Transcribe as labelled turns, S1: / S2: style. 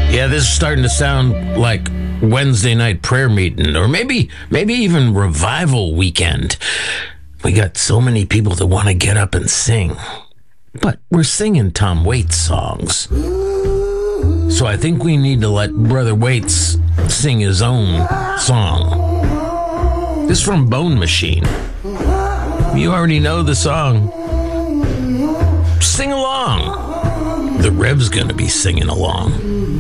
S1: Yeah, this is starting to sound like Wednesday night prayer meeting, or maybe even revival weekend. We got so many people that want to get up and sing, but we're singing Tom Waits songs. So I think we need to let Brother Waits sing his own song. This is from Bone Machine. You already know the song. Sing along. The Rev's gonna be singing along.